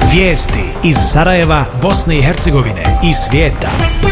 Vijesti iz Sarajeva, Bosne i Hercegovine i svijeta.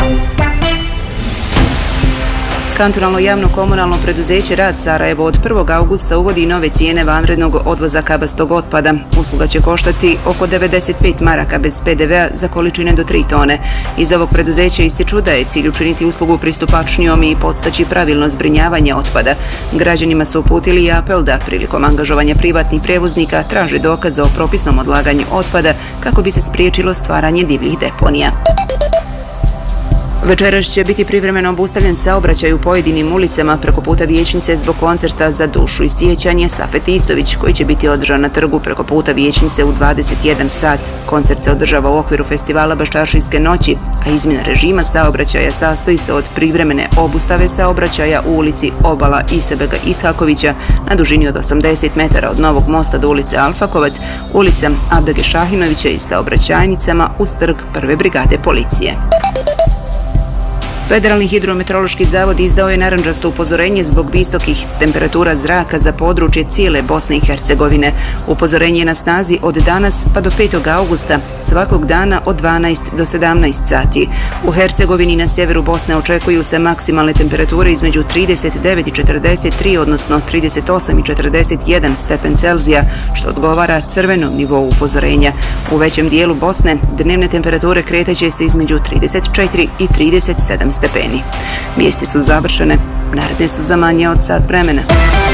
Kantonalno javno komunalno preduzeće Rad Sarajevo od 1. augusta uvodi nove cijene vanrednog odvoza kabastog otpada. Usluga će koštati oko 95 maraka bez PDV-a za količine do 3 tone. Iz ovog preduzeća ističu da je cilj učiniti uslugu pristupačnijom i podstaći pravilno zbrinjavanje otpada. Građanima su uputili i apel da prilikom angažovanja privatnih prijevoznika traže dokaze o propisnom odlaganju otpada kako bi se spriječilo stvaranje divljih deponija. Večeras će biti privremeno obustavljen saobraćaj u pojedinim ulicama preko puta Vijećnice zbog koncerta Za dušu i sjećanje Safet Isović, koji će biti održan na trgu preko puta Vijećnice u 21 sat. Koncert se održava u okviru festivala Baščaršijske noći, a izmjena režima saobraćaja sastoji se od privremene obustave saobraćaja u ulici Obala Isabega Ishakovića na dužini od 80 metara od Novog mosta do ulice Alfakovac, ulica Abdage Šahinovića i saobraćajnicama uz trg Prve brigade policije. Federalni hidrometeorološki zavod izdao je narandžasto upozorenje zbog visokih temperatura zraka za područje cijele Bosne i Hercegovine. Upozorenje je na snazi od danas pa do 5. augusta, svakog dana od 12 do 17 sati. U Hercegovini na sjeveru Bosne očekuju se maksimalne temperature između 39 i 43, odnosno 38 i 41 stepen Celzija, što odgovara crvenom nivou upozorenja. U većem dijelu Bosne dnevne temperature kreteće se između 34 i 37 stepeni. Vijesti su završene, naredne su za manje od sat vremena.